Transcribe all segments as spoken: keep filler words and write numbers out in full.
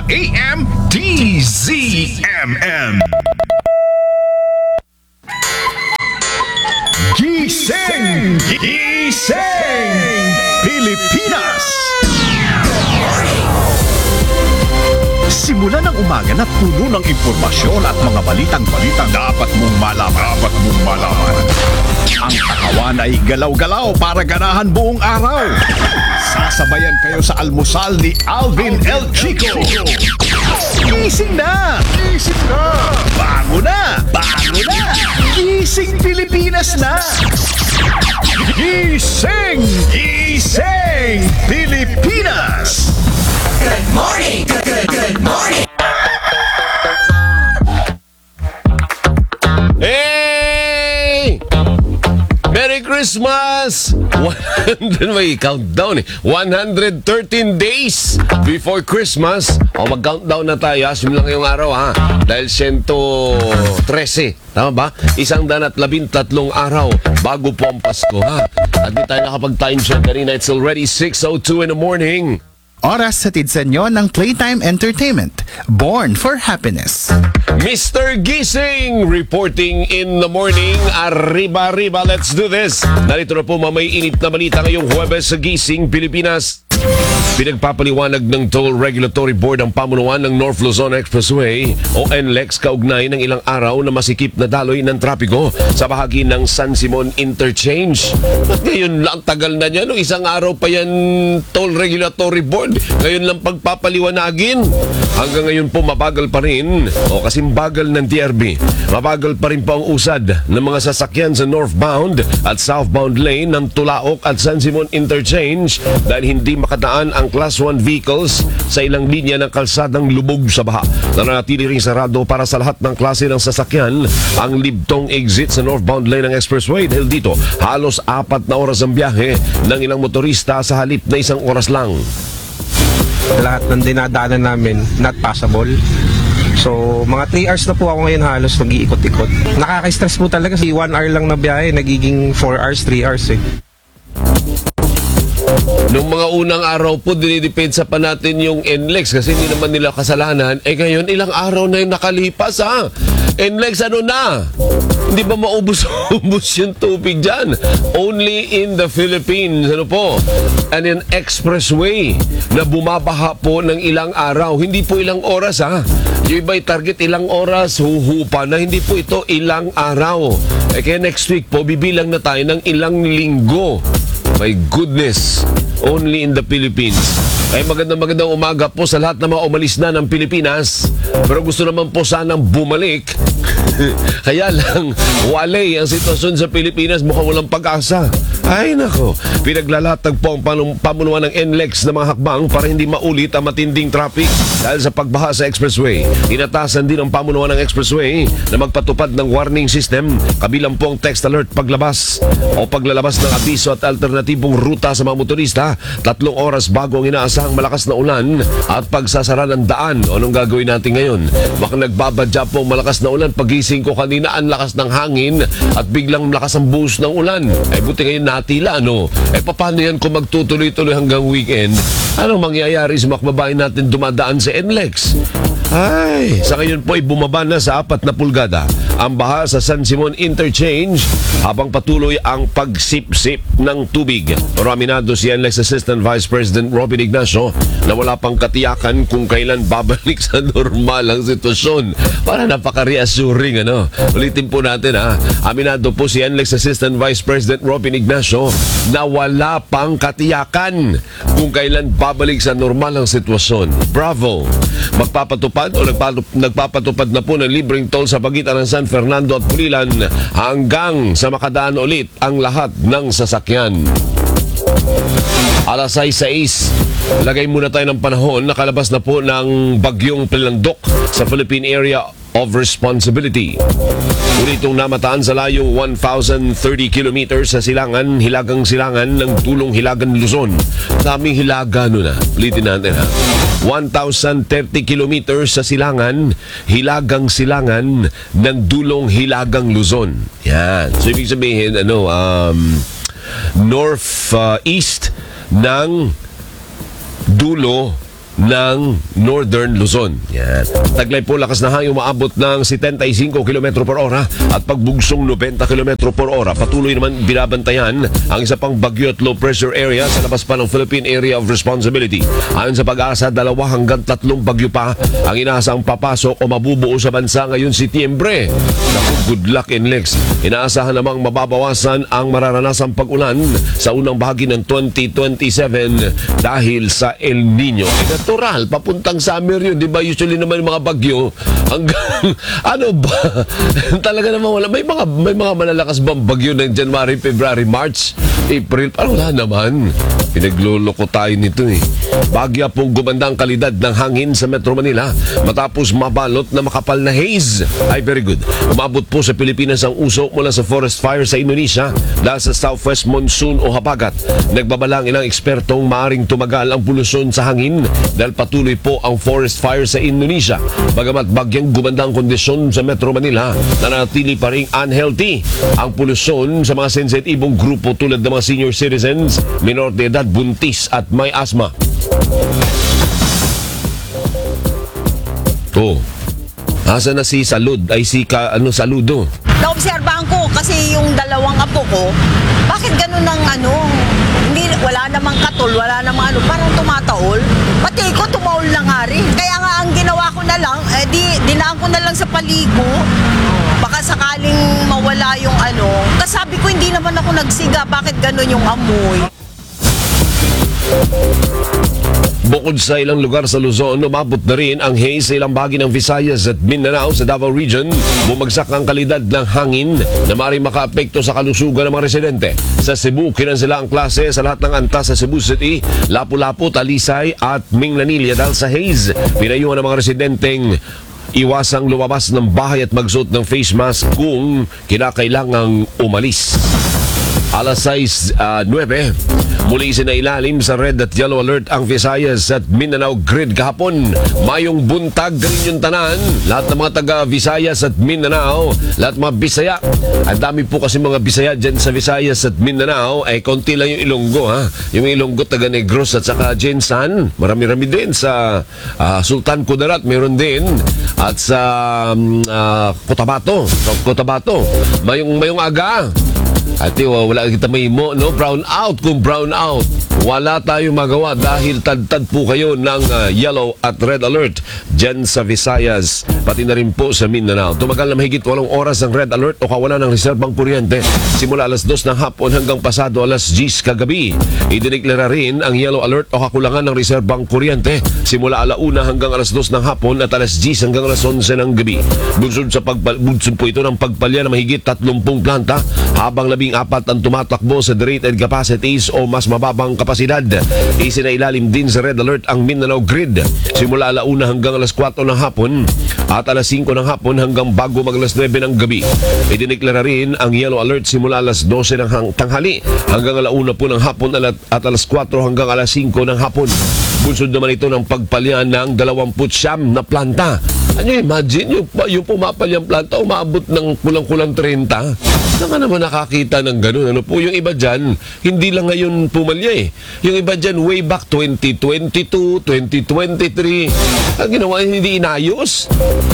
A M D Z M M. Gising! Gising! Pilipinas! Simula ng umaga na puno ng impormasyon at mga balitang-balitang dapat mong malaman. Dapat mong malaman. Ang katawan ay galaw-galaw para ganahan buong araw. Sasabayan kayo sa almusal ni Alvin El Chico. Gising na! Gising na! Bango na! Bango na! Gising Pilipinas na! Gising! Gising Pilipinas! Good morning! Good, good, good morning! Hey! Merry Christmas! May countdown eh. one hundred thirteen days before Christmas. O mag-countdown na tayo. Asim lang ngayong araw ha. Dahil one hundred thirteen. Tama ba? Isang dan at labintatlong araw bago po ang Pasko ha. At di tayo nakapag-time check kanina. It's already six oh two in the morning. Oras sa sa inyo ng Playtime Entertainment. Born for Happiness. Mister Gising reporting in the morning. Arriba, arriba, let's do this. Narito na po mamay init na balita ngayong Huwebes sa Gising, Pilipinas. Pinagpapaliwanag ng Toll Regulatory Board ang pamunuan ng North Luzon Expressway o N L E X kaugnay ng ilang araw na masikip na daloy ng trapiko sa bahagi ng San Simon Interchange. At ngayon lang, tagal na niya, no? Isang araw pa yan Toll Regulatory Board. Ngayon lang pagpapaliwanagin. Hanggang ngayon po mabagal pa rin o kasing bagal ng T R B. Mabagal pa rin po ang usad ng mga sasakyan sa northbound at southbound lane ng Tulaok at San Simon Interchange dahil hindi makadaan ang Class one vehicles sa ilang linya ng kalsadang lubog sa baha. Nananatili ring sarado para sa lahat ng klase ng sasakyan ang libtong exit sa northbound lane ng expressway dahil dito halos apat na oras ang biyahe ng ilang motorista sa halip na isang oras lang. Lahat ng dinadaanan namin not passable. So, mga three hours na po ako ngayon halos nag-iikot-ikot. Nakaka-stress po talaga kasi one hour lang na biyahe, nagiging four hours, three hours eh. Noong mga unang araw po, dinidepensa pa natin yung N L E X kasi hindi naman nila kasalanan. Eh ngayon, ilang araw na yung nakalipas ha. N L E X ano na? Hindi ba maubos-ubos yung tubig dyan? Only in the Philippines, ano po? And an expressway na bumabaha po ng ilang araw. Hindi po ilang oras ha. Yung iba'y target ilang oras, huhupa na. Hindi po ito ilang araw. Eh kaya next week po, bibilang na tayo ng ilang linggo. My goodness, only in the Philippines. Ay magandang magandang umaga po sa lahat na mga umalis na ng Pilipinas. Pero gusto naman po sanang bumalik. Kaya lang, walay ang sitwasyon sa Pilipinas, mukhang walang pag-asa. Ay nako, pinaglalatag po ang pamunuan ng N L E X na mga hakbang para hindi maulit ang matinding traffic dahil sa pagbaha sa expressway. Inatasan din ang pamunuan ng expressway na magpatupad ng warning system, kabilang po ang text alert paglabas o paglalabas ng abiso at alternatibong ruta sa mga motorista tatlong oras bago ang inaasahang malakas na ulan at pagsasara ng daan. O anong gagawin natin ngayon? Baka nagbabadya po ang malakas na ulan. Pagising ko kanina, ang lakas ng hangin at biglang malakas ang buhos ng ulan. Ay buti ngayon natila, ano? Eh paano yan kung magtutuloy-tuloy hanggang weekend? Anong mangyayari sa mga kababayan natin dumadaan sa N L E X? Ay, sa ngayon po ay bumaba na sa apat na pulgada ang baha sa San Simon Interchange habang patuloy ang pagsipsip ng tubig. Pero aminado si N L E X Assistant Vice President Robin Ignacio na wala pang katiyakan kung kailan babalik sa normal ang sitwasyon. Para napaka-reassuring, ano? Ulitin po natin, ha? Aminado po si N L E X Assistant Vice President Robin Ignacio na wala pang katiyakan kung kailan babalik sa normal ang sitwasyon. Bravo! Magpapatupad o nagpapatupad na po ng libreng toll sa pagitan ng San Fernando at Pulilan hanggang sa makadaan ulit ang lahat ng sasakyan. Alas sais, lagay muna tayo ng panahon. Nakalabas na po ng bagyong Pilandok sa Philippine Area of Responsibility. Unitong namataan sa layong one thousand thirty kilometers sa silangan, hilagang silangan ng Dulong Hilagan Luzon. Daming hilaga nun na. Ulitin natin ha. one thousand thirty kilometers sa silangan, hilagang silangan ng Dulong Hilagang Luzon. Yan. So ibig sabihin, ano, um, north uh, east ng dulo ng Northern Luzon. Yan. Taglay po lakas na hangin umaabot ng seventy-five kilometro per ora at pagbugsong ninety kilometro per ora. Patuloy naman binabantayan ang isa pang bagyo at low pressure area sa labas pa ng Philippine Area of Responsibility. Ayon sa pag-asa, dalawa hanggang tatlong bagyo pa ang inaasang papasok o mabubuo sa bansa ngayon Setyembre. Naku, good luck in Lex. Inaasahan namang mababawasan ang mararanasang pag-ulan sa unang bahagi ng twenty twenty-seven dahil sa El Nino. E, natural, papuntang summer yun. Di ba usually naman yung mga bagyo hanggang ano ba? Talaga naman wala. May mga, may mga malalakas bang bagyo ng January, February, March, April? Parang wala naman. Pinagluloko tayo nito eh. Bagya pong gumanda ang kalidad ng hangin sa Metro Manila matapos mabalot na makapal na haze. Ay, very good. Umabot po sa Pilipinas ang usok mula sa forest fire sa Indonesia dahil sa southwest monsoon o habagat. Nagbabalang ilang ekspertong maaring tumagal ang polusyon sa hangin dahil patuloy po ang forest fire sa Indonesia. Bagamat bagyang gumanda ang kondisyon sa Metro Manila, nanatili pa rin unhealthy ang polusyon sa mga sensitibong grupo tulad ng mga senior citizens, minor de edad, buntis at may asma. Oh. Asa na si Salud? Ay si ka, ano, Saludo? Naobserbahan ko kasi yung dalawang apo ko, bakit ganun ang ano, hindi, wala namang katol, wala namang ano, parang tumataol. Pati ko tumaol na nga rin. Kaya nga ang ginawa ko na lang, eh di, dinaan ko na lang sa paligo. Baka sakaling mawala yung ano. Kasabi ko hindi naman ako nagsiga, bakit ganun yung amoy? Bukod sa ilang lugar sa Luzon, umabot na rin ang haze sa ilang bahagi ng Visayas at Mindanao sa Davao Region. Bumagsak ang kalidad ng hangin na maaaring makaapekto sa kalusugan ng mga residente. Sa Cebu, kinansela ang klase sa lahat ng antas sa Cebu City, Lapu-Lapu, Talisay at Minglanilla dahil sa haze. Pinayuhan ng mga residenteng iwasang lumabas ng bahay at magsuot ng face mask kung kinakailangang umalis. Alas sais nuwebe, muli sinailalim sa red at yellow alert ang Visayas at Mindanao grid kahapon. Mayong buntag rin yung tanan. Lahat ng mga taga Visayas at Mindanao, lahat mga Bisaya. Ang dami po kasi mga Bisaya dyan sa Visayas at Mindanao. Ay konti lang yung Ilonggo ha. Yung Ilonggo, taga Negros at saka Jensan. Marami-rami din sa uh, Sultan Kudarat, meron din. At sa um, uh, Cotabato, Cotabato. Mayong, mayong aga. Ate, wala kita may mo, no? Brown out kung brown out. Wala tayong magawa dahil tad-tad po kayo ng uh, yellow at red alert dyan sa Visayas, pati na rin po sa Mindanao. Tumagal na mahigit walong oras ang red alert o kawalan ng reserbang kuryente simula alas dos ng hapon hanggang pasado alas diyes kagabi. Idineklara rin ang yellow alert o kakulangan ng reserbang kuryente simula alauna hanggang alas dos ng hapon at alas diyes hanggang alas onse ng gabi. Bunsod, sa pagpal- bunsod po ito ng pagpalya na mahigit tatlumpung planta habang labing apat ang tumatakbo sa rated capacities o mas mababang kapasidad. Isinailalim din sa red alert ang Mindanao grid simula alauna hanggang alas kwatro ng hapon at alas singko ng hapon hanggang bago mag alas nuwebe ng gabi. Idineklara rin ang yellow alert simula alas dose ng hang- tanghali hanggang alauna po ng hapon at alas kwatro hanggang alas singko ng hapon. Bunsod naman ito ng pagpalya ng dalawampu't siyam na planta. Ano imagine, yung, yung pumapalyang planta umabot ng kulang-kulang thirty. Saan ka naman nakakita ng ganun? Ano po, yung iba dyan, hindi lang ngayon pumalya eh. Yung iba dyan, way back twenty twenty-two, twenty twenty-three, ang ginawa hindi inayos.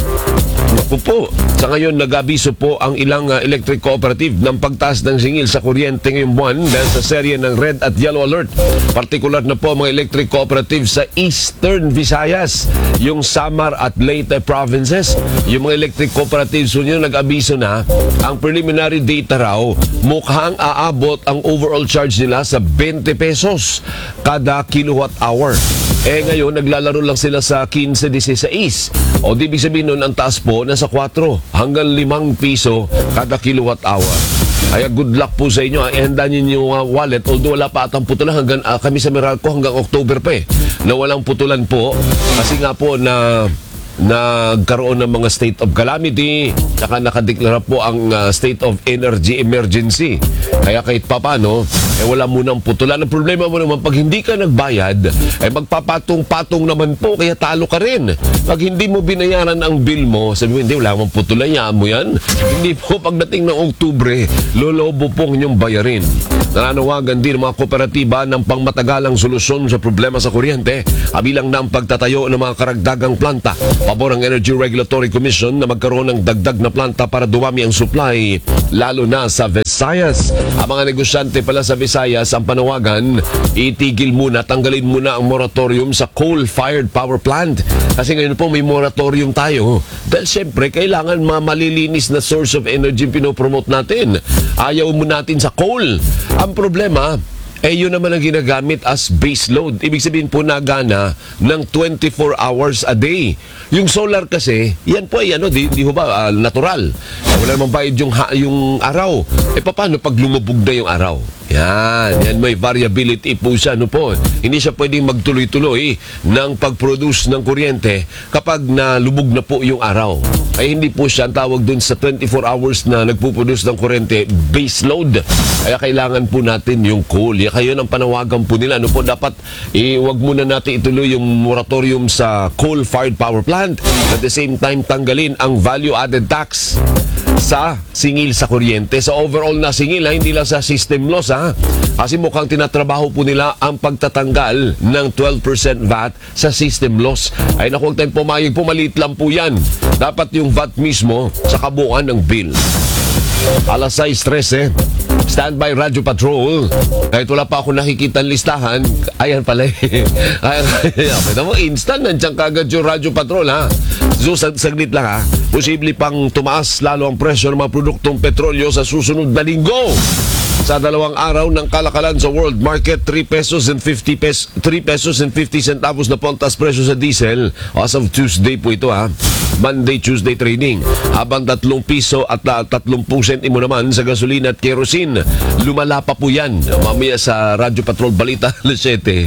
Naku po, sa ngayon nag-abiso po ang ilang uh, electric cooperative ng pagtaas ng singil sa kuryente ngayong buwan dahil sa serye ng red at yellow alert. Partikular na po mga electric cooperative sa Eastern Visayas, yung Samar at Leyte provinces. Yung mga electric cooperatives yun nag-abiso na ang preliminary data raw mukhang aabot ang overall charge nila sa twenty pesos kada kilowatt hour. Eh ngayon, naglalaro lang sila sa fifteen sixteen. O di ibig sabihin nun, ang taas po, nasa four hanggang limang piso kada kilowatt hour. Kaya good luck po sa inyo. Ihanda ninyo yung uh, wallet. Although wala pa atang putulan hanggang, uh, kami sa Meralco hanggang October pa eh. Na walang putulan po. Kasi nga po na nagkaroon ng mga state of calamity, saka nakadeklara po ang uh, state of energy emergency. Kaya kahit papano, eh wala munang putulan. Ang problema mo naman, pag hindi ka nagbayad, eh magpapatong-patong naman po, kaya talo ka rin. Pag hindi mo binayaran ang bill mo, sabi mo, hindi, wala mong putulan, yaan mo yan. Hindi po, pagdating ng Oktubre, lolobo po inyong bayarin. Nananawagan din mga kooperatiba ng pangmatagalang solusyon sa problema sa kuryente, kabilang na ang pagtatayo ng mga karagdagang planta. Pabor ang Energy Regulatory Commission na magkaroon ng dagdag na planta para dumami ang supply, lalo na sa Visayas. Ang mga negosyante pala sa Visayas, ang panawagan, itigil muna, tanggalin muna ang moratorium sa coal-fired power plant. Kasi ngayon po may moratorium tayo. Dahil syempre, kailangan mga malilinis na source of energy pinopromote natin. Ayaw mo natin sa coal. Ang problema, eh yun naman ang ginagamit as base load. Ibig sabihin po nagana ng twenty-four hours a day. Yung solar kasi, yan po ay ano, di, di ho ba, uh, natural. Wala namang bayad yung, ha, yung araw. Eh paano pag lumubog na yung araw? Yan, yan may variability po siya. Ano po? Hindi siya pwedeng magtuloy-tuloy ng pag-produce ng kuryente kapag nalubog na po yung araw. Ay hindi po siya ang tawag dun sa twenty-four hours na nagpuproduce ng kuryente, base load. Kaya kailangan po natin yung coal. Kaya yun ang panawagan po nila. Ano po, dapat eh, wag muna natin ituloy yung moratorium sa coal-fired power plant. At the same time, tanggalin ang value-added tax sa singil sa kuryente. Sa overall na singil, ha, hindi lang sa system loss, ha? Kasi mukhang tinatrabaho po nila ang pagtatanggal ng twelve percent V A T sa system loss. Ay naku, huwag tayong pumayag po, maliit lang po yan. Dapat yung V A T mismo sa kabuuan ng bill. Alas sais trese, Standby Radyo Patrol. Kahit wala pa ako nakikita ang listahan, ayan pala eh. Ayan, ayan mo, instant, nandiyan kagad yung Radyo Patrol, ha? So, sag saglit lang, ha? Posible pang tumaas lalo ang presyo ng mga produktong petrolyo sa susunod na linggo. Sa dalawang araw ng kalakalan sa world market, three pesos and fifty pesos, three pesos and fifty centavos na pontas presyo sa diesel. As of Tuesday po ito, ha? Monday, Tuesday trading. Habang tatlong piso at uh, tatlongpung sentimo naman sa gasolina at kerosene. Lumala pa po yan. Mamaya sa Radyo Patrol Balita, alas siyete.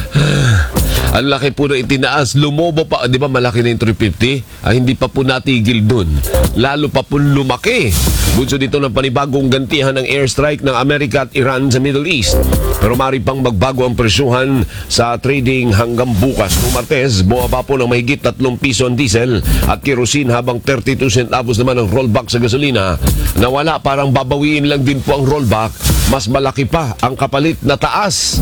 Ang laki po na itinaas. Lumobo pa. Di ba malaki na yung three fifty? Ah, hindi pa po natigil dun. Lalo pa po lumaki. Bunso dito ng panibagong gantihan ng airstrike ng Amerika at Iran sa Middle East. Pero mari pang magbago ang presyuhan sa trading hanggang bukas. Noong Martes, bumaba po ng mahigit tatlong piso ang diesel at kerosene, habang thirty-two centavos naman ang rollback sa gasolina. Nawala, parang babawiin lang din po ang rollback. Mas malaki pa ang kapalit na taas.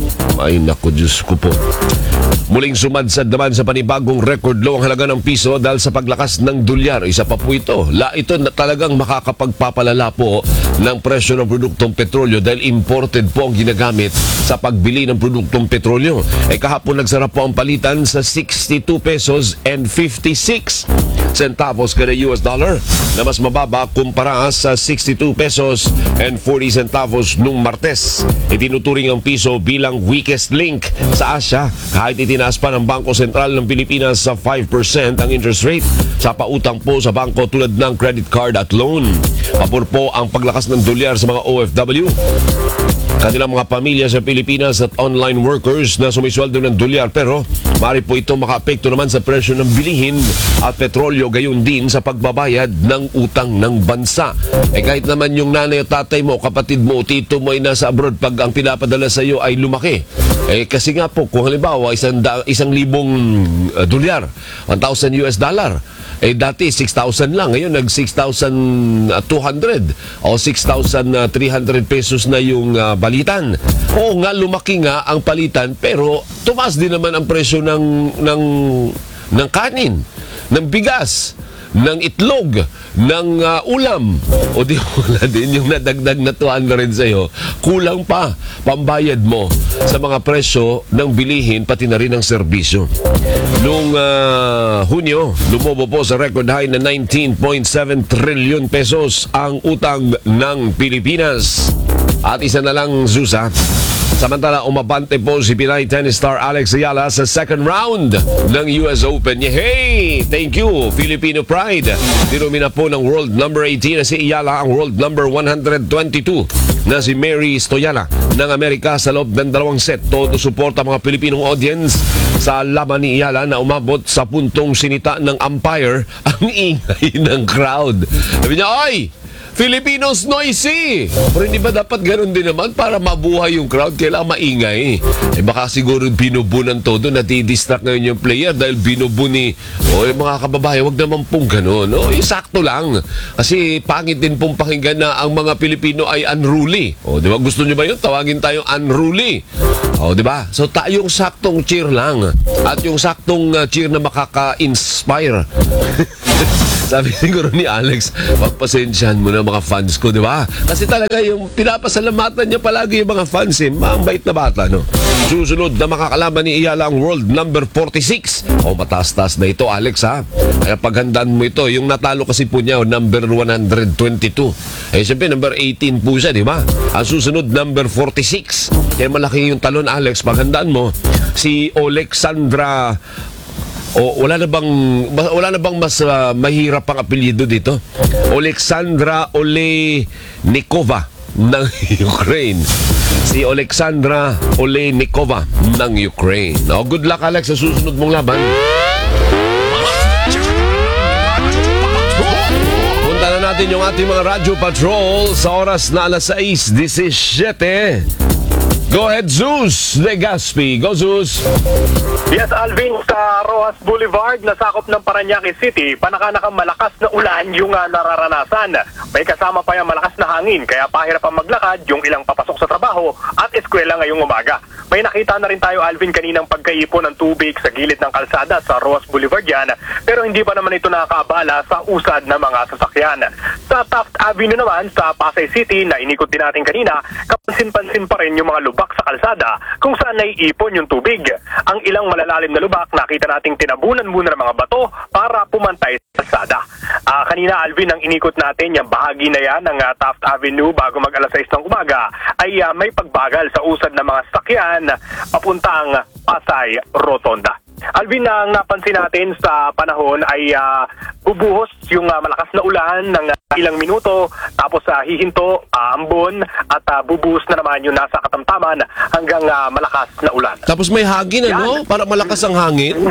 Ay naku, Diyos ko po. Muling sumadsad naman sa panibagong record low ang halaga ng piso dahil sa paglakas ng dolyar. Isa pa po ito. La ito na talagang makakapagpapalala po ng presyo ng produktong petrolyo dahil imported po ang ginagamit sa pagbili ng produktong petrolyo. Eh kahapon nagsarap po ang palitan sa sixty-two pesos and fifty-six centavos kada U S dollar, na mas mababa kumpara sa sixty-two pesos and forty centavos nung Martes. Itinuturing ang piso bilang weakest link sa Asia kahit itinaas pa ng Bangko Sentral ng Pilipinas sa five percent ang interest rate sa pautang po sa bangko tulad ng credit card at loan. Pabor po ang paglakas ng dolyar sa mga O F W, kanilang mga pamilya sa Pilipinas at online workers na sumisweldo ng dolyar, pero maaari po ito makaapekto naman sa presyo ng bilihin at petrolyo, gayon din sa pagbabayad ng utang ng bansa. Eh kahit naman yung nanay o tatay mo, kapatid mo o tito mo ay nasa abroad, pag ang pinapadala sa iyo ay lumaki, eh kasi nga po kung halimbawa isang, da, isang libong uh, dolyar, one thousand U S dollar, eh dati six thousand lang, ngayon nag six thousand two hundred o six thousand three hundred pesos na yung uh, balitan. Oo nga, lumaki nga ang palitan, pero tumaas din naman ang presyo ng ng ng kanin, ng bigas, ng itlog, ng uh, ulam. O di wala din yung nadagdag na two hundred sa'yo. Kulang pa pambayad mo sa mga presyo ng bilihin, pati na rin ang serbisyo. Noong uh, Hunyo, lumobo po sa record high na nineteen point seven trillion pesos ang utang ng Pilipinas. At isa na lang, Zusa, samantala umabante po si Pinay tennis star Alex Ayala sa second round ng U S Open. Hey! Thank you, Filipino Pride. Dinumina po ng world number eighteen na si Ayala ang world number one hundred twenty-two na si Mary Stoyana ng Amerika sa loob ng dalawang set. Todo support ang mga Pilipinong audience sa laban ni Iyala na umabot sa puntong sinita ng umpire ang ingay ng crowd. Sabi niya, "Oy! Filipinos noisy!" Pero hindi ba dapat ganun din naman para mabuhay yung crowd? Kailangan maingay. Eh baka siguro binubunan todo, natidistract ngayon yung player dahil binubu ni o yung mga kababayan, wag naman pong ganun. O, eh, sakto lang. Kasi pangit din pong pakinggan na ang mga Pilipino ay unruly. O, di ba? Gusto nyo ba yun? Tawagin tayong unruly. O, di ba? So, tayong saktong cheer lang. At yung saktong uh, cheer na makaka-inspire. Sabi siguro ni Alex, pagpasensyahan mo na mga fans ko, di ba? Kasi talaga yung pinapasalamatan niya palagi yung mga fans eh. Mambait na bata, no? Susunod na makakalaban ni Iyala ang world number forty-six. O, mataas-taas na ito, Alex, ha? Kaya paghandaan mo ito. Yung natalo kasi po niya, number one hundred twenty-two. Eh, siyempre, number eighteen po siya, di ba? Ang susunod, number forty-six. Kaya malaki yung talon, Alex. Paghandaan mo, si Alexandra. O wala na bang wala na bang mas uh, mahirap pang apelyido dito? Alexandra Olejnikova ng Ukraine. Si Alexandra Olejnikova ng Ukraine. Oh, good luck, Alex, sa susunod mong laban. Punta na natin yung ating mga Radyo Patrol sa oras na alas sais disisiete. Go ahead, Zeus Legaspi. Go, Zeus. Yes, Alvin, sa Rojas Boulevard, nasakop ng Parañaque City, panakanakang malakas na ulan yung uh, nararanasan. May kasama pa yung malakas na hangin, kaya pahirap ang maglakad yung ilang papasok sa trabaho at eskwela ngayong umaga. May nakita na rin tayo, Alvin, kaninang pagkaipon ng tubig sa gilid ng kalsada sa Rojas Boulevard yan, pero hindi pa naman ito nakakaabala sa usad ng mga sasakyan. Sa Taft Avenue naman, sa Pasay City, na inikot din natin kanina, kapansin-pansin pa rin yung mga lubak sa kalsada kung saan naiipon yung tubig. Ang ilang malalalim na lubak, nakita nating tinabunan muna ng mga bato para pumantay sa kalsada. Uh, kanina, Alvin, ang inikot natin, yung bahagi na yan ng uh, Taft Avenue bago mag alas sais ng umaga, ay uh, may pagbagal sa usad ng mga sasakyan papuntang Pasay Rotonda. Alvin, ang napansin natin sa panahon ay uh, bubuhos yung uh, malakas na ulan ng uh, ilang minuto, tapos uh, hihinto, uh, ambon, at uh, bubuhos na naman yung nasa katamtaman hanggang uh, malakas na ulan. Tapos may hangin, ano? Para malakas ang hangin?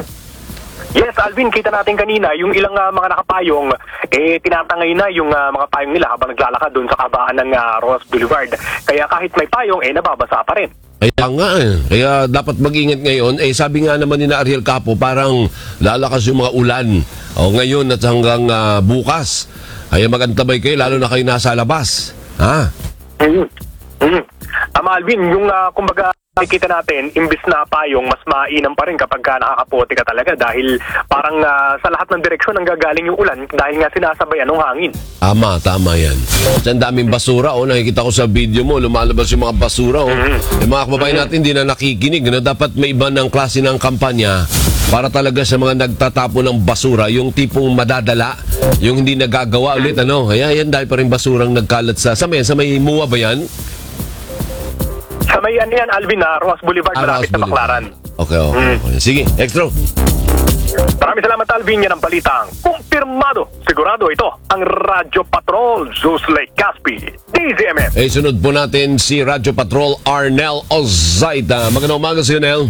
Yes, Alvin, kita natin kanina, yung ilang uh, mga nakapayong, eh, tinatangay na yung uh, mga payong nila habang naglalakad doon sa kabaan ng uh, Rojas Boulevard. Kaya kahit may payong, eh, nababasa pa rin. Kaya nga eh. Kaya dapat mag-ingat ngayon. Eh, sabi nga naman ni na Ariel Capo, parang lalakas yung mga ulan. O ngayon at hanggang uh, bukas. Kaya mag-antabay kayo, lalo na kayo nasa labas. Ha? Mm-hmm. Mm-hmm. Tama, Alvin, yung uh, kumbaga nakikita natin, imbis na payong, mas mainam pa rin kapag ka nakakapote ka talaga dahil parang uh, sa lahat ng direksyon ang gagaling yung ulan dahil nga sinasabayan ng hangin. Tama, tama yan. Ang daming basura, oh, nakikita ko sa video mo, lumalabas yung mga basura. Oh. Mm-hmm. Yung mga kababayan natin hindi na nakikinig. No? Dapat may iba ng klase ng kampanya para talaga sa mga nagtatapon ng basura, yung tipong madadala, yung hindi nagagawa ulit. Ano? Kaya yan dahil pa rin basurang nagkalat sa... Sa may, sa may muwa ba yan? Sa may yan yan, Alvin, na Rojas Boulevard, Ah, malapit Rojas na Baclaran. Okay, okay. okay. Sige, extra. Maraming salamat, Alvin. Yan ang balitang kumpirmado. Sigurado ito ang Radyo Patrol, Zeus Lake Caspi, D Z M M. Eh, sunod po natin si Radyo Patrol Arnel Ozaida. Magandang umaga si Arnel.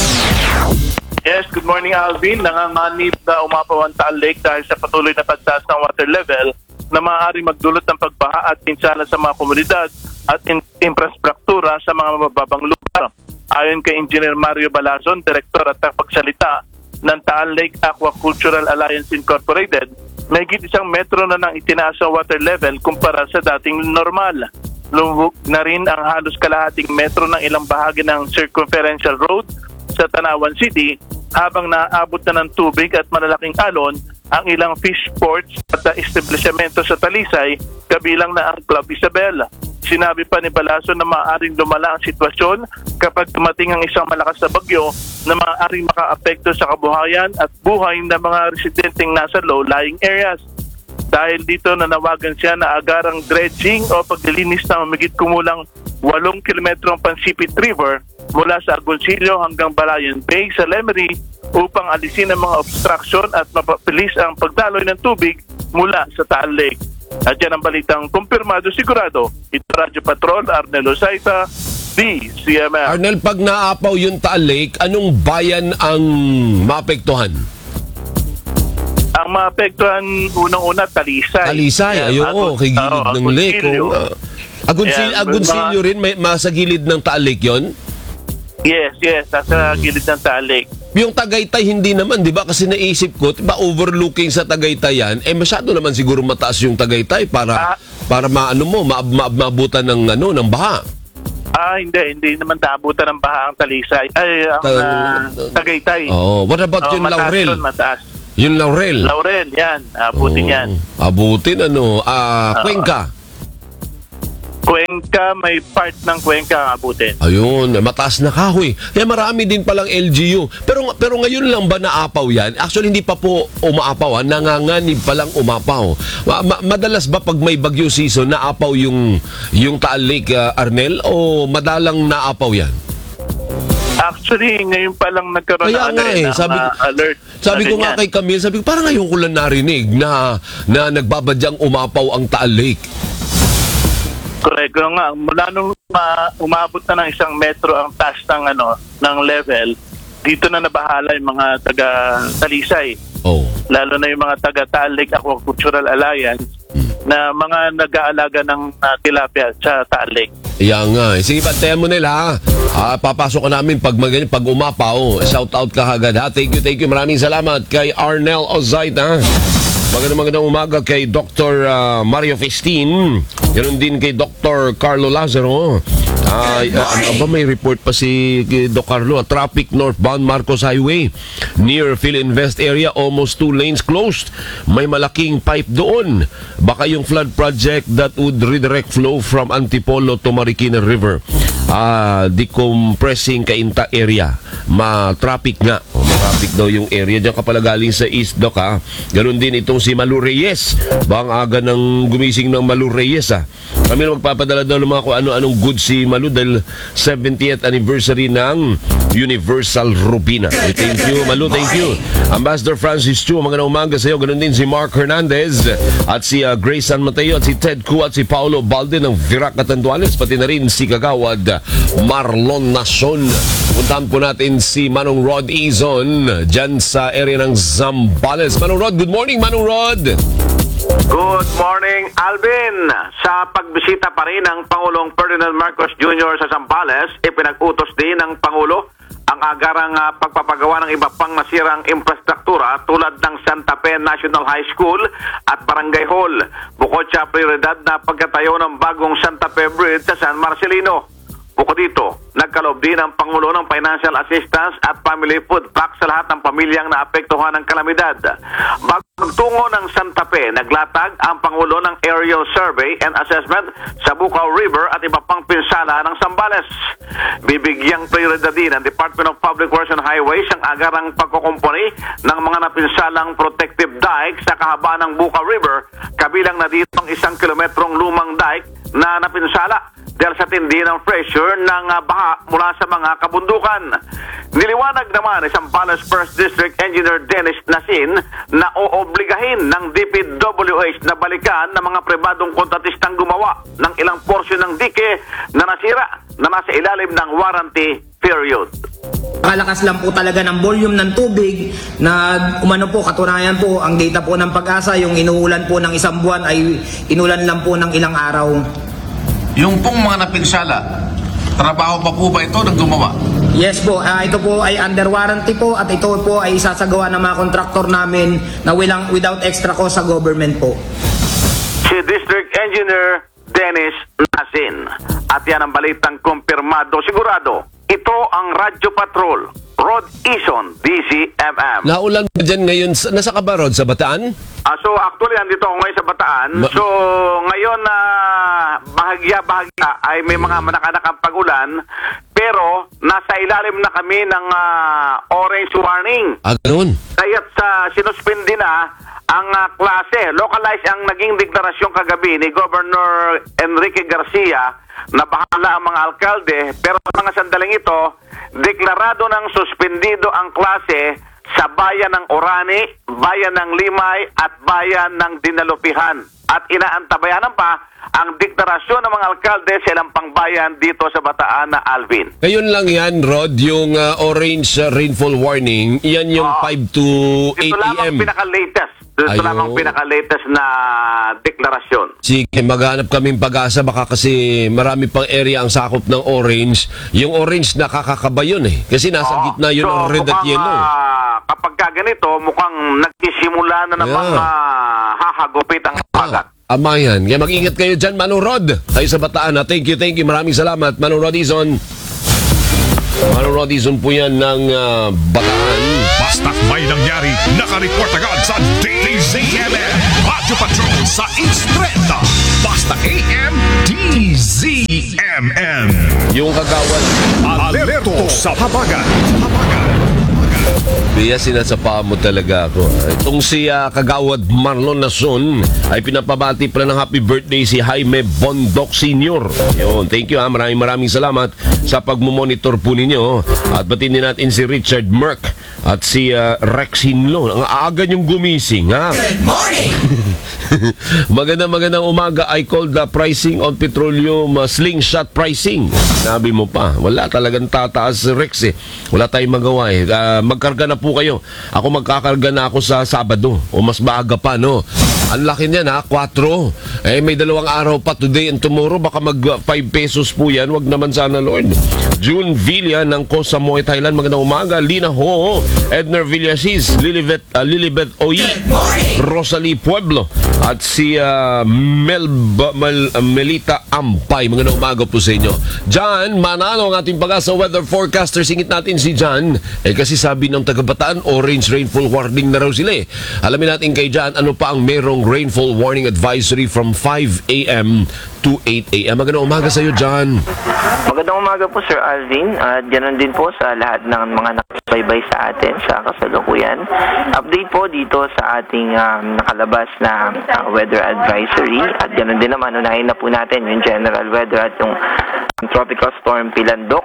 Yes, good morning, Alvin. Nanganganib na umapaw ang Taal Lake dahil sa patuloy na pagtaas ng water level na maaari magdulot ng pagbaha at pinsala sa mga komunidad at in- infrastruktura sa mga mababang lugar. Ayon kay Engineer Mario Balazon, Direktor at Tagapagsalita ng Taal Lake Aquacultural Alliance Incorporated, may higit isang metro na nang itinaas ang water level kumpara sa dating normal. Lumubog na rin ang halos kalahating metro ng ilang bahagi ng circumferential road sa Tanawan City habang naaabot na ng tubig at malalaking alon ang ilang fish ports at establishmento sa Talisay, kabilang na ang Club Isabel. Sinabi pa ni Balazon na maaaring lumala ang sitwasyon kapag dumating ang isang malakas na bagyo na maaaring makaapekto sa kabuhayan at buhay ng mga residenteng nasa low-lying areas. Dahil dito nanawagan siya na agarang dredging o paglilinis ng humigit kumulang walong kilometrong Pansipit River mula sa Agoncillo hanggang Balayan Bay sa Lemery upang alisin ang mga obstruction at mapabilis ang pagdaloy ng tubig mula sa Taal Lake. At yan ang balitang kumpirmado sigurado. Ito Radyo Patrol, Arnel Ozaida, D C M M. Arnel, pag naapaw yung Taal Lake, anong bayan ang maapektuhan? Ang maapektuhan unang-una, Talisay. Talisay, Yan, ayun, Agon- kay gilid Oo, ng lake. Agoncillo. Oh, ah. Agoncillo, Yan, Agoncillo mga- rin, may, masa gilid ng Taal Lake yun? Yes, yes, nasa gilid ng Taal Lake. Yung Tagaytay hindi naman, 'di ba? Kasi naisip ko, 'di ba, overlooking sa Tagaytay yan, eh masyado naman siguro mataas yung Tagaytay para Ah. para maano mo, ma, ma, maabutan ng ano, ng baha. Ah, hindi, hindi naman naabutan ng baha ang Talisay. Ay, ang Ta- ah, Tagaytay. Oh, what about Oh, yung mataas Laurel? yun, mataas. Yung Laurel. Laurel, yan. Abutin Oh, yan. Abutin ano, ah, Cuenca. Cuenca, may part ng Cuenca ang abutin. Ayun, mataas na kahoy. Kaya marami din palang L G U. Pero pero ngayon lang ba naapaw yan? Actually, hindi pa po umaapaw. Ha? Nanganganib pa lang umapaw. Ma- ma- madalas ba pag may bagyo season, naapaw yung, yung Taal Lake, uh, Arnel? O madalang naapaw yan? Actually, ngayon pa lang nagkaroon Kaya ng, nga ano, eh, ng, sabi, ah, alert. sabi na ko nga ganyan. kay Camille, sabi ko, parang ngayon ko lang narinig na, na nagbabadyang umapaw ang Taal Lake. Correct. Kaya nga, mula nung ma- umabot na ng isang metro ang taas ng, ano, ng level, dito na nabahala yung mga taga Talisay. Oh. Lalo na yung mga taga Taal Lake Aquacultural Alliance na mga nag-aalaga ng uh, tilapia sa Taal Lake. Yan nga. eh. Sige, bantayan mo nila. Ha? Ah, papasok ka namin pag, mag- pag umapaw. Shout out ka agad. Ha? Thank you, thank you. Maraming salamat kay Arnel Ozait. Ha? Magandang magandang umaga kay Doctor Uh, Mario Festin. Ganoon din kay Doctor Carlo Lazaro. Uh, uh, aba, may report pa si uh, Doc Carlo. Traffic northbound Marcos Highway near Philinvest area, almost two lanes closed. May malaking pipe doon. Baka yung flood project that would redirect flow from Antipolo to Marikina River. Uh, decompressing Cainta area. Ma-traffic nga. O, ma-traffic daw yung area. Diyan ka pala galing sa East, Doc, ha? Ganon din itong si Malu Reyes. Bang aga ng gumising ng Malu Reyes, ha? Kami na magpapadala daw ng mga kung ano-anong goods si Malu dahil seventieth anniversary ng Universal Rubina. Eh, thank you, Malu, thank you. Ambassador Francis Chu, magandang umaga sa iyo. Ganon din si Mark Hernandez at si uh, Grace San Mateo at si Ted Ku at si Paolo Balde ng Virac Catanduanes, pati na rin si Kagawad Marlon Nason. Puntahan po natin si Manong Rod Izon dyan sa area ng Zambales. Manong Rod, good morning, Manong Rod. Good morning, Alvin. Sa pagbisita pa rin ng Pangulong Ferdinand Marcos Junior sa Zambales, ipinag-utos din ng Pangulo ang agarang uh, pagpapagawa ng iba pang masirang infrastruktura tulad ng Santa Fe National High School at Barangay Hall. Bukod sa prioridad na pagkatayo ng bagong Santa Fe Bridge sa San Marcelino. Bukod dito, nagkaloob din ang Pangulo ng financial assistance at family food pack sa lahat ng pamilyang naapektuhan ng kalamidad. Bago magtungo ng Santa Fe, naglatag ang Pangulo ng aerial survey and assessment sa Bukaw River at iba pang pinsala ng Zambales. Bibigyang prioridad din ng Department of Public Works and Highways ang agarang pagkukumpuni ng mga napinsalang protective dike sa kahabaan ng Bukaw River, kabilang na dito ang isang kilometrong lumang dike na napinsala dahil sa tindi ng pressure ng uh, baha mula sa mga kabundukan. Niliwanag naman isang Zambales First District Engineer Dennis Nasin na oobligahin ng D P W H na balikan ng mga pribadong kontratistang gumawa ng ilang porsyon ng dike na nasira na nasa ilalim ng warranty period. Nakalakas lang po talaga ng volume ng tubig na umano po, katunayan po, ang data po ng Pag-asa, yung inuulan po ng isang buwan ay inulan lang po ng ilang araw. Yung pong mga napinsala, trabaho pa po ba ito ng gumawa? Yes po, uh, ito po ay under warranty po at ito po ay isasagawa ng mga kontraktor namin na wilang, without extra cost sa government po. Si District Engineer Dennis Nasin. At yan ang balitang kumpirmado, sigurado. Ito ang Radyo Patrol, Rod Ison, D C M M. Naulan ba dyan ngayon? Sa- Nasa ka ba, Rod? Sa Bataan? Ah, so actually, andito ako ngayon sa Bataan. Ma- so ngayon na uh, bahagya-bahagya ay may mga manakanakang pag-ulan. Pero nasa ilalim na kami ng uh, orange warning. Ah, ganun. Kaya't sa sinuspindi na ang uh, klase. Localized ang naging deklarasyon kagabi ni Governor Enrique Garcia na bahala ang mga alkalde, pero sa mga sandaling ito, deklarado ng suspendido ang klase sa bayan ng Orani, bayan ng Limay at bayan ng Dinalupihan. at inaantabayanan pa ang deklarasyon ng mga alkalde sa ilang pangbayan dito sa Bataan na Alvin. Ngayon lang yan, Rod, yung uh, orange uh, rainfall warning, yan yung Oo. five to eight Ito a lamang m. pinaka-latest. Ito Ayun. lamang pinaka-latest na deklarasyon. Sige, maghanap kaming pag-asa baka kasi marami pang area ang sakop ng orange. Yung orange nakakakaba yun eh. Kasi nasa Oo. gitna yun So, ang red at mukhang, yellow. ah, kapag ka ganito, mukhang nagsisimula na namang Yeah. ah, hahagupit ang habagat. Ama yan. Kaya mag-ingat kayo dyan, Manong Rod. Tayo sa Bataan. Ha? Thank you, thank you. Maraming salamat, Manong Rodison. Manong Rodison po yan ng uh, Bataan. Basta't may nangyari, nakareport agad sa D Z M M. Radyo Patrol sa Instrenta. Basta A M D Z M M. Yung kagawad. Alerto sa habagat. Habagat. Kaya sinasapa mo talaga ako. Itong si uh, Kagawad Marlon Nason ay pinapabati pala ng happy birthday si Jaime Bondok Senior Yun, thank you ha. Maraming maraming salamat sa pagmumonitor po ninyo. At batiin din natin si Richard Merck at si uh, Rex Hinlo. Ang aaga niyong gumising ha. Good morning! Magandang magandang umaga. I called the pricing on petroleum uh, slingshot pricing. Sabi mo pa, wala talagang tataas si Rex eh. Wala tayong magawa eh. Uh, magkarga na po kayo. Ako magkakarga na ako sa Sabado o mas maaga pa, no? Ang laki niyan ha, four. Eh may dalawang araw pa, today and tomorrow. Baka mag five pesos po yan. Wag naman sana, Lord. June Villa ng Koh Samui, Thailand. Magandang umaga. Lina Ho, Edner Villasis, Lilibet, uh, Lilibet Oyi, Rosalie Pueblo, at si uh, Melba, Mel, uh, Melita Ampay. Magandang umaga po sa inyo. John Manalo, ang ating pag-asa weather forecaster. Singit natin si John. Eh kasi sabi ng taga-Bataan, orange rainfall warning na raw sila eh. Alamin natin kay John, ano pa ang merong rainfall warning advisory from five a m to eight a m Magandang umaga sa iyo, John. Magandang umaga po, Sir Alvin. At ganoon din po sa lahat ng mga nakasubaybay sa atin sa kasalukuyan. Update po dito sa ating um, nakalabas na uh, weather advisory. At ganoon din naman, unahin na po natin yung general weather at yung um, tropical storm Pilandok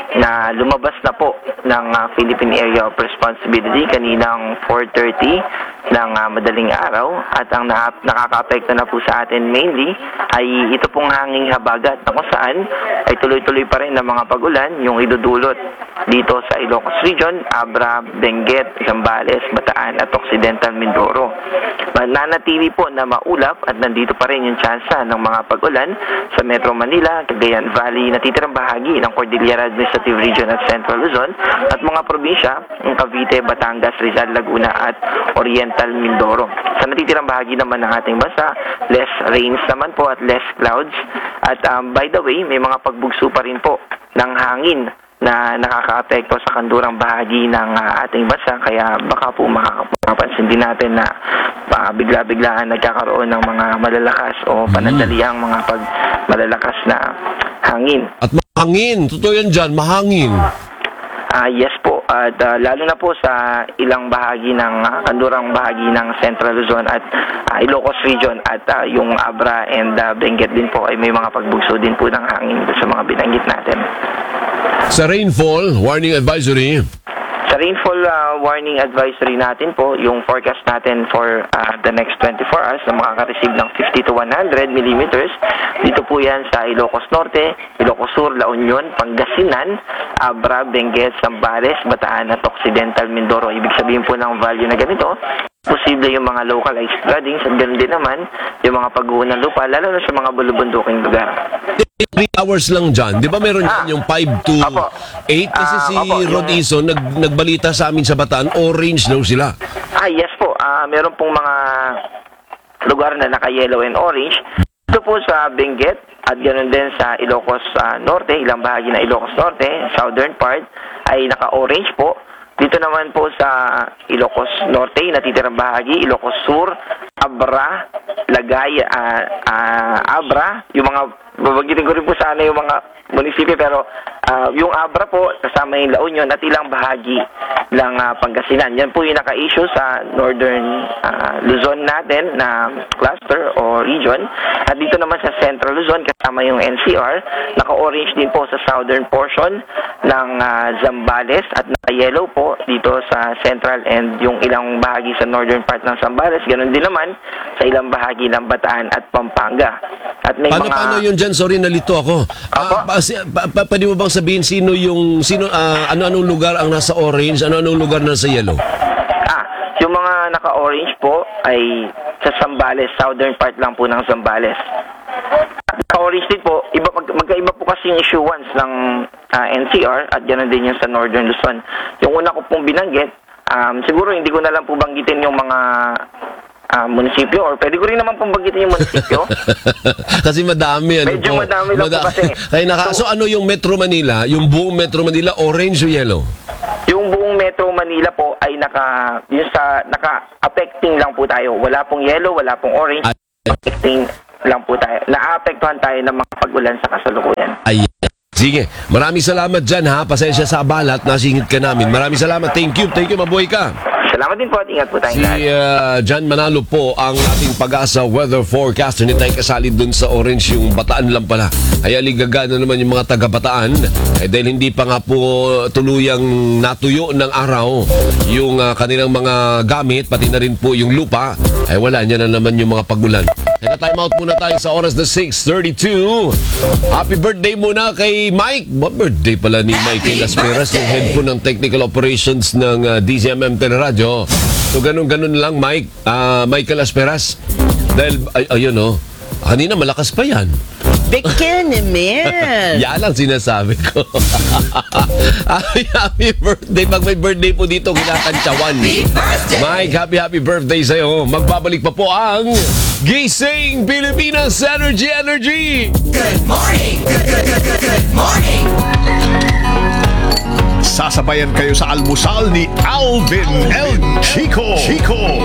na lumabas na po ng uh, Philippine Area of Responsibility kaninang four thirty ng uh, madaling araw, at ang na- nakaka-apekto na po sa atin mainly ay ito pong hanging habagat na kung saan ay tuloy-tuloy pa rin ng mga pag-ulan yung idudulot dito sa Ilocos Region, Abra, Benguet, Zambales, Bataan at Occidental Mindoro. Nanatili po na maulap at nandito pa rin yung tsansa ng mga pag-ulan sa Metro Manila, Cagayan Valley, natitirang bahagi ng Cordillera Administrative Region at Central Luzon at mga probinsya ng Cavite, Batangas, Rizal, Laguna at Oriental Mindoro. Sa natitirang bahagi naman ng ating bansa, less rains naman po at less clouds. At um, by the way, may mga pagbugso pa rin po ng hangin na nakaka-apekto sa kandurang bahagi ng uh, ating bansa, kaya baka po makapansin din natin na uh, bigla-biglaan nagkakaroon ng mga malalakas o panandaliang mga pag malalakas na hangin. At mahangin, totoo yan dyan, mahangin. Ah, uh, yes po. At uh, lalo na po sa ilang bahagi ng uh, kandurang bahagi ng Central Luzon at uh, Ilocos Region at uh, yung Abra and uh, Benguet din po ay may mga pagbugso din po ng hangin sa mga binanggit natin. Sa rainfall warning advisory, sa rainfall uh, warning advisory natin po, yung forecast natin for uh, the next twenty-four hours na makaka-receive ng fifty to one hundred millimeters. Dito po yan sa Ilocos Norte, Ilocos Sur, La Union, Pangasinan, Abra, Benguet, Zambales, Bataan at Occidental Mindoro. Ibig sabihin po ng value na ganito, posible yung mga localized floodings at ganoon din naman yung mga pag-uho ng lupa, lalo na sa mga bulubunduking lugar. three hours lang dyan. Di ba meron Ah. yan yung five to eight? Kasi Ah, si opo, yung- Rodison, nag, nagbalita sa amin sa Bataan, orange daw sila. Ah, yes po. Ah, meron pong mga lugar na naka-yellow and orange. Ito po sa Benguet at ganoon din sa Ilocos ah, Norte, ilang bahagi na Ilocos Norte, southern part, ay naka-orange po. Dito naman po sa Ilocos Norte, natitirang bahagi, Ilocos Sur, Abra, Lagay, ah, ah, Abra, yung mga, babagitin ko rin po sana yung mga munisipyo, pero ah, yung Abra po, kasama yung La Union at ilang bahagi ng ah, Pangasinan. Yan po yung naka-issue sa Northern ah, Luzon natin na cluster o region. At dito naman sa Central Luzon, kasama yung N C R, naka-orange din po sa southern portion ng ah, Zambales at naka-yellow po dito sa central and yung ilang bahagi sa northern part ng Zambales. Ganon din naman naman sa ilang bahagi ng Bataan at Pampanga. At may Paano, mga... paano yun dyan? Sorry, nalito ako. Ah, pa, si- pa, pa, pwede mo bang sabihin sino yung, sino, ah, ano-anong lugar ang nasa orange, ano-anong lugar na nasa yellow? Ah, yung mga naka-orange po ay sa Zambales, southern part lang po ng Zambales. Naka-orange din po, iba, mag, magkaiba po kasi yung issuance ng ah, N C R at ganoon din yung sa Northern Luzon. Yung una ko pong binanggit, um, siguro hindi ko na lang po banggitin yung mga ah, munisipyo, or pwede ko rin naman pong banggitin yung munisipyo. Kasi madami. Ano Medyo po? madami lang po kasi. Kaya naka, so, ano yung Metro Manila? Yung buong Metro Manila, orange o yellow? Yung buong Metro Manila po ay naka, yung sa, naka-affecting lang po tayo. Wala pong yellow, wala pong orange. Affecting lang po tayo. Naapektuhan tayo ng mga pag-ulan sa kasalukuyan. Ay, sige. Maraming salamat dyan, ha. Pasensya sa abala at nasingit ka namin. Maraming salamat. Thank you. Thank you. Mabuhay ka. Salamat din po at ingat po tayong lahat. Si uh, John Manalo po ang ating pag-asa weather forecaster. Hindi tayo kasali dun sa orange, yung Bataan lang pala. Kaya ligaga na naman yung mga taga-Bataan. Eh, dahil hindi pa nga po tuluyang natuyo ng araw yung uh, kanilang mga gamit, pati na rin po yung lupa, ay wala niya na naman yung mga pagulan. Kaya time out muna tayo sa oras na six thirty-two. Happy birthday muna kay Mike. Ba birthday pala ni Mike Las Peras, yung head po ng technical operations ng uh, D Z M M Teleradyo. So ganun-ganun lang, Mike. Uh, Mike Las Peras. Dahil, ay, ayun o, oh, kanina malakas pa yan. Beka naman. Yan ang sinasabi ko. happy, happy birthday. Pag may birthday po dito, kinakantsawan. Mike, happy, happy birthday sa'yo. Magbabalik pa po ang Gising Pilipinas Energy Energy. Good morning. Good, good, good, good, good morning. Sasabayan kayo sa almusal ni Alvin El Chico. Chico.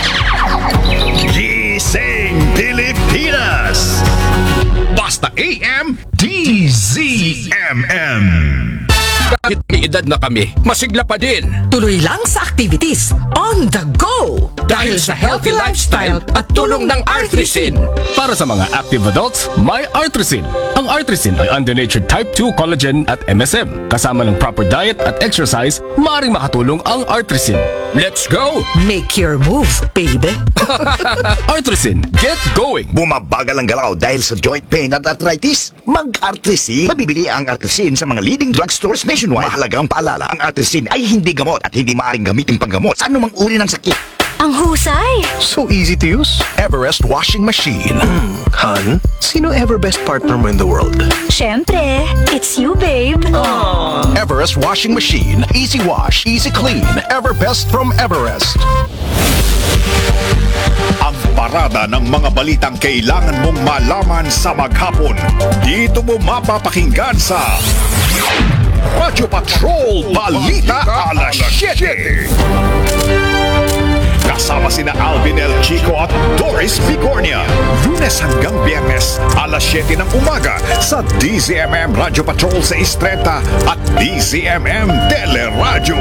Gising Pilipinas. Basta A M D Z M M. Kahit may edad na kami, masigla pa din. Tuloy lang sa activities on the go Dahil sa healthy lifestyle at tulong ng Artrisin. Para sa mga active adults, may Artrisin. Ang Artrisin ay under-natured type two collagen at M S M. Kasama ng proper diet at exercise, maaaring makatulong ang Artrisin. Let's go! Make your move, baby. Artrisin, get going! Bumabagal ang galaw dahil sa joint pain at arthritis? Mag-Artrisin. Mabibili ang Artrisin sa mga leading drugstores nationwide. Mahalagang paalala, ang Artrisin ay hindi gamot at hindi maaaring gamitin panggamot sa anumang uri ng sakit. Ang husay! So easy to use. Everest washing machine. Mm, Han, sino ever best partner mo in the world? Siyempre, it's you, babe. Aww. Everest washing machine. Easy wash, easy clean. Ever best from Everest. Ang parada ng mga balitang kailangan mong malaman sa maghapon. Dito mo mapapakinggan sa Radyo Patrol Balita Alas siyete. Kasama sina Alvin El Chico at Doris Bigornia. Lunes hanggang Biyernes, alas siyete ng umaga sa D Z M M Radio Patrol sa Istreta at D Z M M Teleradyo.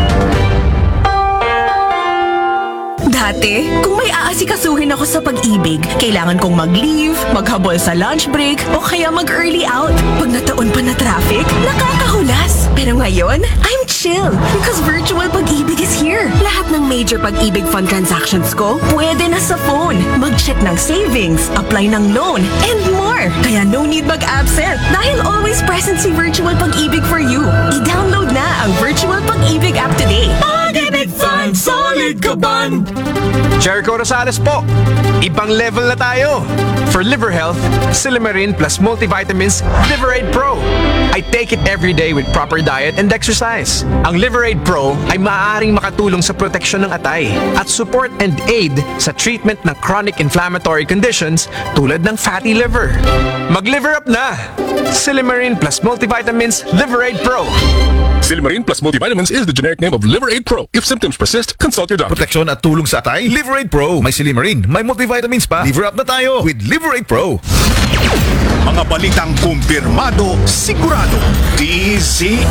Dati, kung may aasikasuhin ako sa pag-ibig, kailangan kong mag-leave, maghabol sa lunch break, o kaya mag-early out. Pag nataon pa na traffic, nakakahulas. Pero ngayon, I'm chill because virtual pag-ibig is here. Lahat ng major pag-ibig fund transactions ko, pwede na sa phone. Mag-check ng savings, apply ng loan, and more. Kaya no need mag-absent dahil always present si virtual pag-ibig for you. I-download na ang virtual pag-ibig app today. Pag-ibig Fund, solid ka band! Jericho Rosales po. Ibang level na tayo. For liver health, Silimarin plus multivitamins, Liverade Pro. I take it every day with proper diet and exercise. Ang Liverade Pro ay maaaring makatulong sa proteksyon ng atay at support and aid sa treatment ng chronic inflammatory conditions tulad ng fatty liver. Mag-liver up na! Silimarin plus multivitamins, Liverade Pro. Silimarin plus multivitamins is the generic name of Liverade Pro. If symptoms persist, consult your doctor. Proteksyon at tulong sa atay, Liverade Pro. May Silimarin, may multivitamins pa. Liver up na tayo with Liverade Pro. Mga balitang kumpirmado, sigurado. D Z